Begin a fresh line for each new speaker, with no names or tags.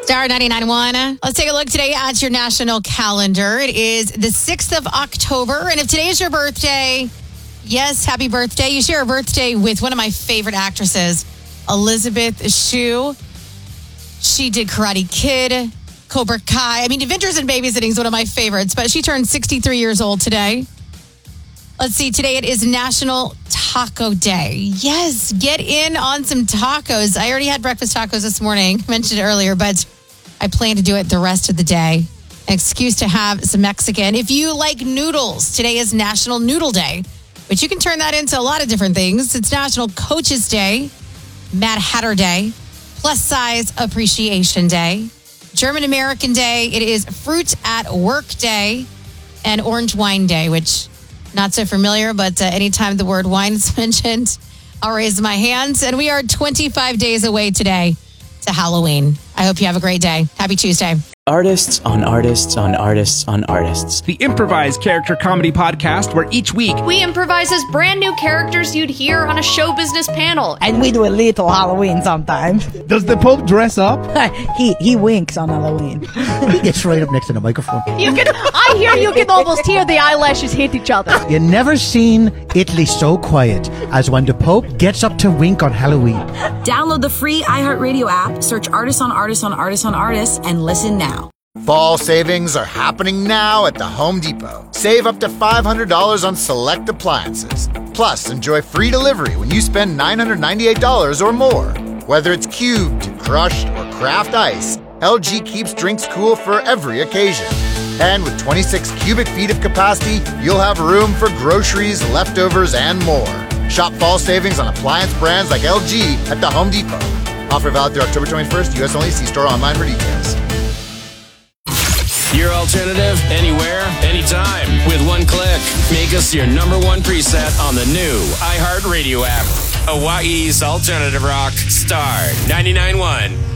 Star 99.1. Let's take a look today at your national calendar. It is the 6th of October. And if today is your birthday, yes, happy birthday. You share a birthday with one of my favorite actresses, Elizabeth Shue. She did Karate Kid, Cobra Kai. I mean, Adventures in Babysitting is one of my favorites, but she turned 63 years old today. Let's see, today it is National Taco Day. Yes, get in on some tacos. I already had breakfast tacos this morning, mentioned it earlier, but I plan to do it the rest of the day. An excuse to have some Mexican. If you like noodles, today is National Noodle Day, but you can turn that into a lot of different things. It's National Coaches Day, Mad Hatter Day, Plus Size Appreciation Day, German American Day. It is Fruit at Work Day, and Orange Wine Day, which not so familiar, but anytime the word wine is mentioned, I'll raise my hands. And we are 25 days away today to Halloween. I hope you have a great day. Happy Tuesday.
Artists on Artists on Artists on Artists.
The improvised character comedy podcast where each week
we improvise as brand new characters you'd hear on a show business panel.
And we do a little Halloween sometimes.
Does the Pope dress up?
He winks on Halloween.
He gets right up next to the microphone.
I hear you can almost hear the eyelashes hit each other.
You never seen Italy so quiet as when the Pope gets up to wink on Halloween.
Download the free iHeartRadio app, search Artists on Artists on Artists on Artists, and listen now.
Fall savings are happening now at the Home Depot. Save up to $500 on select appliances. Plus, enjoy free delivery when you spend $998 or more. Whether it's cubed, crushed, or craft ice, LG keeps drinks cool for every occasion. And with 26 cubic feet of capacity, you'll have room for groceries, leftovers, and more. Shop fall savings on appliance brands like LG at the Home Depot. Offer valid through October 21st. U.S. only. See store online for details.
Your alternative, anywhere, anytime. With one click, make us your number one preset on the new iHeartRadio app. Hawaii's Alternative Rock, Star 99.1.